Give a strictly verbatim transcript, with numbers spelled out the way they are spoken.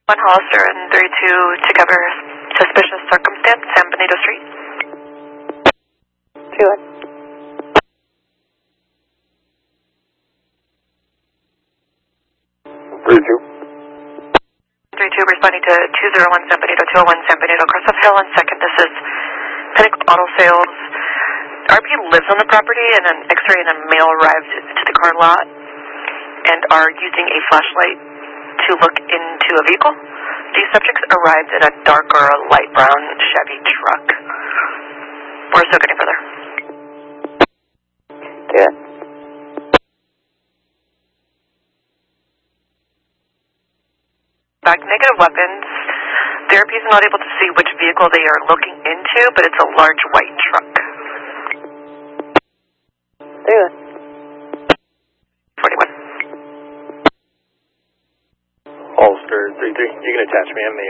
One Hollister and three two to cover suspicious circumstance, San Benito Street. two one. three two. three two responding to two zero one San Benito, two oh one San Benito, across the hill on second. This is Pinnacle Auto Sales. R P lives on the property, and an X-ray and a male arrived to the car lot and are using a flashlight to look into a vehicle. These subjects arrived in a darker, light brown Chevy truck. We're still getting further. Yeah. Back negative weapons. Therapy is not able to see which vehicle they are looking into, but it's a large white truck. three one. forty-one. Hollister three three. You can attach me. I'm the